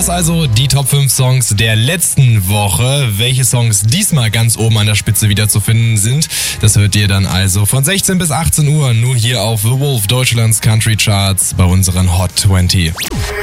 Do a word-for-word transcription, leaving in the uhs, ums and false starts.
Das also die Top fünf Songs der letzten Woche. Welche Songs diesmal ganz oben an der Spitze wieder zu finden sind, das hört ihr dann also von sechzehn bis achtzehn Uhr nur hier auf The Wolf, Deutschlands Country Charts bei unseren Hot zwanzig.